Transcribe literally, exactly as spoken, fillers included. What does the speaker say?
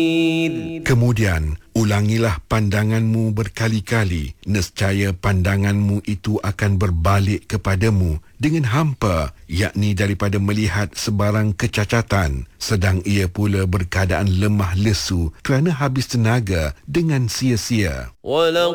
Kemudian, ulangilah pandanganmu berkali-kali. Nescaya pandanganmu itu akan berbalik kepadamu dengan hampa, yakni daripada melihat sebarang kecacatan, sedang ia pula berkeadaan lemah lesu kerana habis tenaga dengan sia-sia.